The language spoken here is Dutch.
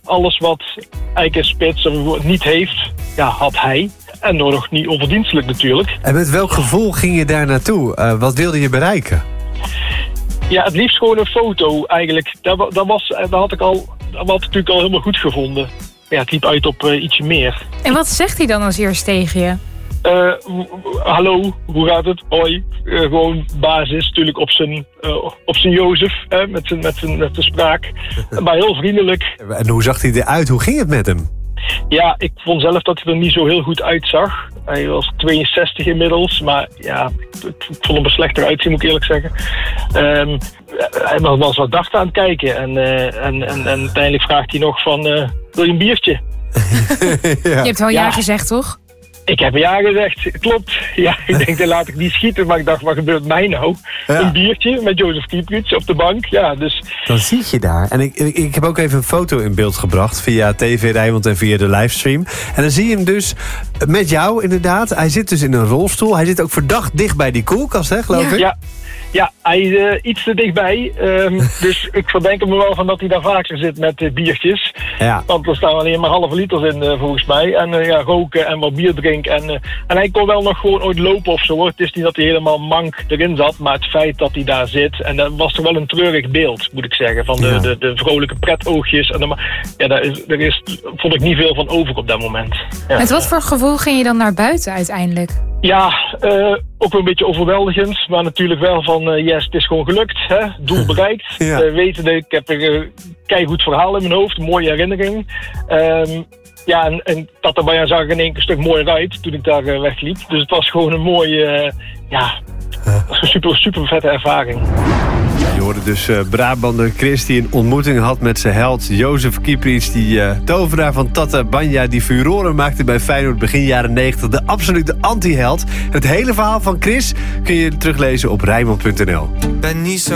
alles wat eigenlijk een spits niet heeft, had hij. En nog niet onverdienstelijk natuurlijk. En met welk gevoel ging je daar naartoe? Wat wilde je bereiken? Ja, het liefst gewoon een foto eigenlijk. Dat had ik natuurlijk al helemaal goed gevonden. Ja, het liep uit op ietsje meer. En wat zegt hij dan als eerst tegen je? Hallo, hoe gaat het? Hoi. Gewoon basis natuurlijk op zijn Jozef, met zijn spraak. Maar heel vriendelijk. En hoe zag hij eruit? Hoe ging het met hem? Ja, ik vond zelf dat hij er niet zo heel goed uitzag. Hij was 62 inmiddels, maar ja, ik vond hem er slechter uitzien, moet ik eerlijk zeggen. Hij was wat dacht aan het kijken en uiteindelijk vraagt hij nog van, wil je een biertje? Je hebt wel ja gezegd, toch? Ik heb ja gezegd, klopt. Ja, ik denk, dan laat ik niet schieten. Maar ik dacht, wat gebeurt mij nou? Ja. Een biertje met Jozef Kieprits op de bank. Ja, dus... Dan zie je daar. En ik heb ook even een foto in beeld gebracht via TV Rijnmond en via de livestream. En dan zie je hem dus met jou inderdaad. Hij zit dus in een rolstoel. Hij zit ook verdacht dicht bij die koelkast, hè, geloof ik? Ja, hij is iets te dichtbij. Dus ik verdenk hem wel van dat hij daar vaker zit met biertjes. Ja. Want er staan alleen maar halve liters in, volgens mij. En roken en wat bier drinken. En hij kon wel nog gewoon ooit lopen of zo, hoor. Het is niet dat hij helemaal mank erin zat. Maar het feit dat hij daar zit. En dat was toch wel een treurig beeld, moet ik zeggen. Van de vrolijke pretoogjes. En daar vond ik niet veel van over op dat moment. Ja. Met wat voor gevoel ging je dan naar buiten uiteindelijk? Ja, ook wel een beetje overweldigend. Maar natuurlijk wel van, yes, het is gewoon gelukt. Hè? Doel bereikt. Wetende, ik heb een keigoed verhaal in mijn hoofd. Een mooie herinnering. En Tatabánya zag er in één keer een stuk mooier uit toen ik daar wegliep. Dus het was gewoon een mooie, super vette ervaring. Je hoorde dus Brabander Chris die een ontmoeting had met zijn held Jozef Kieprits, die tovenaar van Tatabánya, die furoren maakte bij Feyenoord begin jaren 90. De absolute anti-held. Het hele verhaal van Chris kun je teruglezen op Rijnmond.nl.